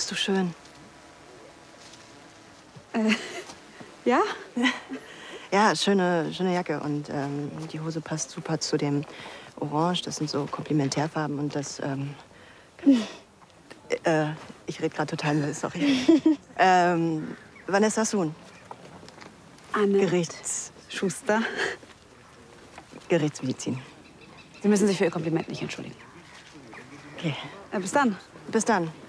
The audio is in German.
bist du schön. Ja? Ja, schöne Jacke. Und die Hose passt super zu dem Orange. Das sind so Komplementärfarben. Und das, ich rede gerade total Müll, sorry. Vanessa Sun. Anne Gerichtsschuster. Gerichtsmedizin. Sie müssen sich für Ihr Kompliment nicht entschuldigen. Okay. Bis dann. Bis dann.